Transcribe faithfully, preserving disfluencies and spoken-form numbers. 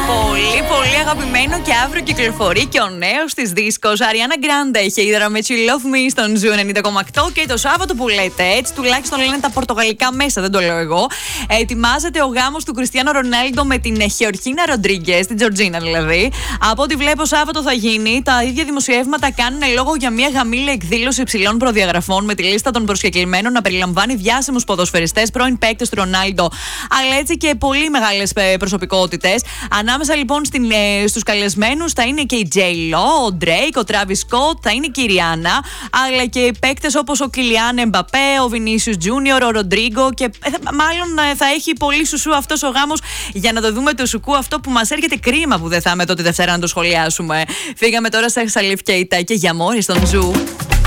Πολύ, πολύ αγαπημένο και αύριο κυκλοφορεί και ο νέος της δίσκος. Αριάννα Γκράντε είχε ίδρα με You Love Me στον Ζου ενενήντα κόμμα οκτώ και το Σάββατο που λέτε, έτσι τουλάχιστον λένε τα πορτογαλικά μέσα, δεν το λέω εγώ. Ετοιμάζεται ο γάμος του Κριστιάνο Ρονάλντο με την Χεωρχίνα Ροντρίγκες, την Τζορτζίνα δηλαδή. Από ό,τι βλέπω, Σάββατο θα γίνει. Τα ίδια δημοσιεύματα κάνουν λόγο για μια γαμήλια εκδήλωση υψηλών προδιαγραφών με τη λίστα των προσκεκλημένων να περιλαμβάνει διάσημους ποδοσφαιριστές, πρώην παίκτες του Ρονάλντο, αλλά έτσι και πολύ μεγάλες προσωπικότητες. Ανάμεσα λοιπόν στην, ε, στους καλεσμένους θα είναι και η J-Lo, ο Drake, ο Travis Scott, θα είναι και η Rihanna, αλλά και παίκτες όπως ο Kylian Mbappé, ο Vinicius Junior, ο Rodrigo και ε, μάλλον ε, θα έχει πολύ σουσού αυτός ο γάμος για να το δούμε το σουκού αυτό που μας έρχεται. Κρίμα που δεν θα είμαι τότε Δευτέρα να το σχολιάσουμε. Φύγαμε τώρα σε Σαλίφ Κέιτα και για Μόρι στον Ζου.